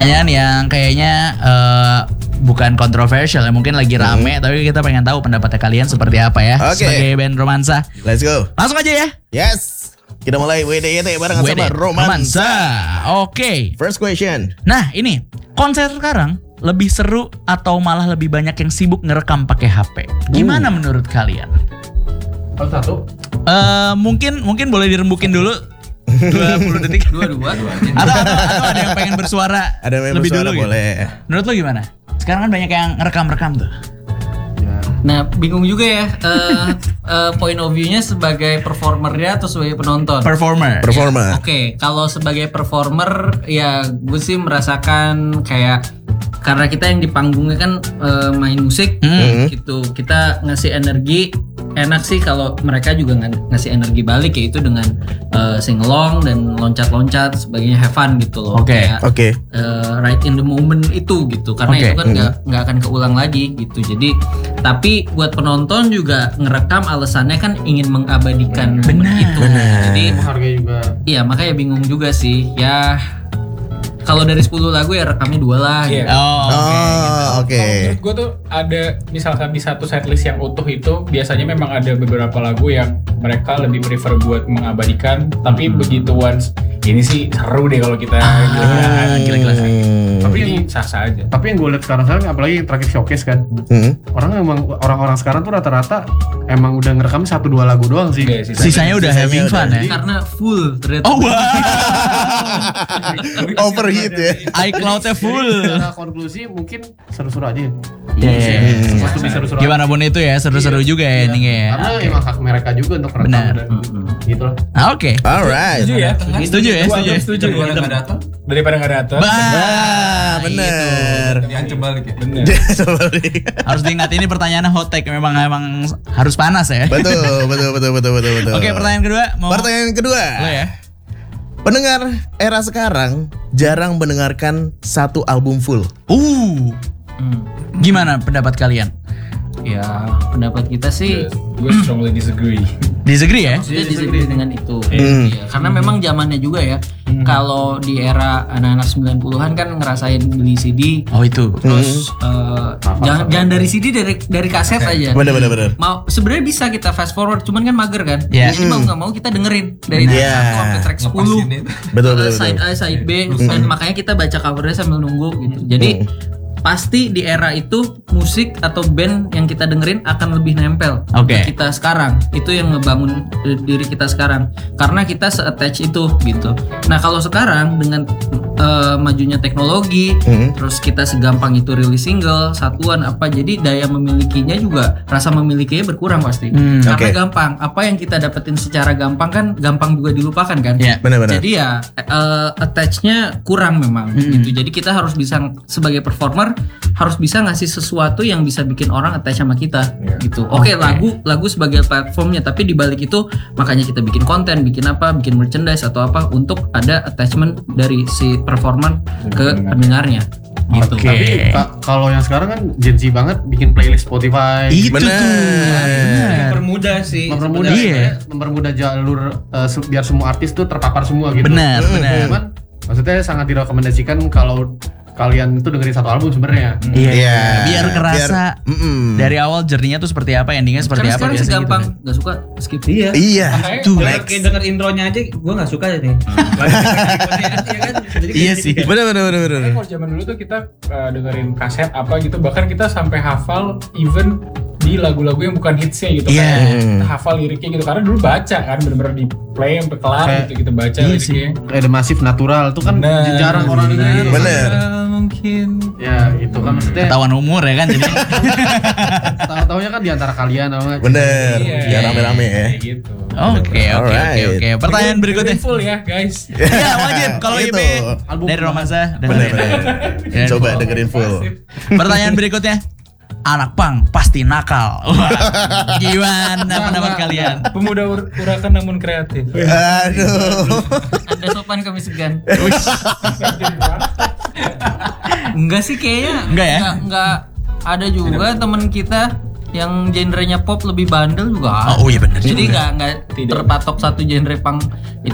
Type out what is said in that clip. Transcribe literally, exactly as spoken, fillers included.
pertanyaan yang kayaknya uh, bukan kontroversial ya, mungkin lagi rame, hmm. tapi kita pengen tahu pendapatnya kalian seperti apa ya, okay. sebagai band romansa. Let's go. Langsung aja ya. Yes. Kita mulai W D Y T barengan sama romansa. romansa. Oke. Okay. First question. Nah ini konser sekarang lebih seru atau malah lebih banyak yang sibuk ngerekam pakai H P? Gimana uh. menurut kalian? Kalau satu? Uh, mungkin mungkin boleh dirembukin dulu. dua puluh detik. Dua-dua. Atau, atau, atau ada yang pengen bersuara ada yang lebih bersuara dulu boleh. Gitu. Menurut lo gimana? Sekarang kan banyak yang ngerekam-rekam tuh. Nah bingung juga ya uh, uh, point of view-nya sebagai performernya atau sebagai penonton. Performer. Performer. Ya, Oke, okay. Kalau sebagai performer ya gue sih merasakan kayak karena kita yang di panggungnya kan uh, main musik hmm. gitu, kita ngasih energi. Enak sih kalau mereka juga ng- ngasih energi balik, yaitu dengan uh, sing-along dan loncat-loncat sebagainya, have fun gitu loh. Oke. Okay. Oke. Okay. Uh, right in the moment itu gitu, karena Okay. itu kan nggak mm. nggak akan keulang lagi gitu. Jadi tapi buat penonton juga ngerekam alasannya kan ingin mengabadikan momen itu. Benar. Jadi Harganya juga. iya makanya bingung juga sih ya. Kalau dari sepuluh lagu ya rekamnya dua lah. Iya. Gitu. Oh, oke. Oh, Gitu. oke. Okay. Menurut gue tuh ada misalkan di satu setlist yang utuh itu biasanya memang ada beberapa lagu yang mereka lebih prefer buat mengabadikan, tapi hmm. begitu once ini sih seru deh kalau kita Ah, gila-gila. Tapi ini sah-sah aja. Tapi yang gue lihat sekarang-sekarang apalagi yang terakhir showcase kan. Hmm. Orang emang orang-orang sekarang tuh rata-rata emang udah ngerekam satu dua lagu doang sih. Okay, sisanya, sisanya udah sisanya having udah. fun ya. Karena full ternyata. Oh wow. Overheat ya. iCloud-nya full. Secara konklusi mungkin seru-seru aja. Iya. Yeah, yeah, yeah. Pasti seru-seru. Gimana pun itu ya, seru-seru Iya. juga ya Iya. endingnya ya. Karena Okay. emang hak mereka juga untuk rekam Benar. dan gitu lah. Ah, oke. Okay. Alright. Setuju ya? Setuju ya, setuju. Setuju. Daripada nggak datang. Daripada nggak datang. Ah, bener. Diancam balik ya. Bener. Harus diingat ini pertanyaannya hot take, memang memang harus panas ya. betul, betul, betul, betul, betul, betul. Oke, pertanyaan kedua. Mau Pertanyaan kedua. lo ya. Pendengar era sekarang jarang mendengarkan satu album full. Uh. Hmm. Gimana pendapat kalian? Ya pendapat kita sih Gue strongly disagree. Disagree ya? dia disagree dengan itu. Hmm. Iya, karena memang zamannya juga ya. Kalau di era anak-anak sembilan puluhan kan ngerasain beli C D. Oh itu. Terus eh, jangan jangan dari C D, dari dari kaset aja. Bener, bener, bener. Mau sebenarnya bisa kita fast forward, cuman kan mager kan. Yeah. Jadi mau nggak mau kita dengerin dari track Yeah. satu sampai track sepuluh. Betul, betul, Eh, side betul. A, side B, dan makanya kita baca covernya sambil nunggu gitu. Jadi pasti di era itu musik atau band yang kita dengerin akan lebih nempel Oke. ke kita sekarang. Itu yang ngebangun diri kita sekarang, karena kita se-attach itu gitu. Nah kalau sekarang dengan uh, majunya teknologi, Hmm. terus kita segampang itu rilis single satuan apa, jadi daya memilikinya juga, rasa memilikinya berkurang pasti. Hmm, Karena oke. gampang, apa yang kita dapetin secara gampang kan gampang juga dilupakan kan. Iya. Benar-benar. Jadi ya uh, attach-nya kurang memang Hmm. gitu. Jadi kita harus bisa sebagai performer harus bisa ngasih sesuatu yang bisa bikin orang attach sama kita gitu. Oke, Oke. lagu lagu sebagai platformnya, tapi di balik itu makanya kita bikin konten, bikin apa, bikin merchandise atau apa untuk ada attachment dari si performer ke pendengarnya gitu. Oke. Tapi ka- kalau yang sekarang kan Gen Z banget bikin playlist Spotify. Itu Bener. tuh. Bener. Mempermudah sih. Mempermudah, Iya. sebenarnya mempermudah jalur uh, se- biar semua artis tuh terpapar semua gitu. Benar, benar. Cuman maksudnya sangat direkomendasikan kalau kalian itu dengerin satu album sebenarnya. Iya. Iya. Biar kerasa Biar- mm-mm. dari awal journey-nya tuh seperti apa, endingnya seperti Karena apa sekarang biasanya segampang gitu. nggak suka skip. Iya. Iya. Tuh. Denger, kayak denger intronya aja gue gak suka nih. Iya sih. Bener, bener, bener, bener. Kalau zaman dulu tuh kita uh, dengerin kaset apa gitu, bahkan kita sampai hafal even di lagu-lagu yang bukan hitsnya gitu Iya. kan. Kita hafal liriknya gitu karena dulu baca kan, bener-bener di play sampai kelar Kayak- gitu kita baca Iya liriknya. Ada Masif Natural tuh kan Bener. jarang orang denger. Bener. Mungkin Ya itu kan maksudnya Ketahuan umur ya kan jadi. tahu-taunya kan di antara kalian sama. Bener. Iya. Ya rame-rame ya. kayak gitu. Oke, oke, oke, Alright. oke. Pertanyaan berikutnya. Dengerin full ya guys. Iya, wajib kalau I P Itu. Album dari romansa Bener, dengerin. bener. Dengerin Coba full. dengerin full. Pertanyaan berikutnya. Anak pang pasti nakal. Wah, gimana pendapat kalian? Pemuda ur- urakan namun kreatif. Aduh. Anda sopan kami segan. Enggak sih kayaknya. Enggak ya? Enggak, enggak. Ada juga teman kita yang genrenya pop lebih bandel juga ada. Oh iya benar Jadi juga. nggak nggak terpatok satu genre punk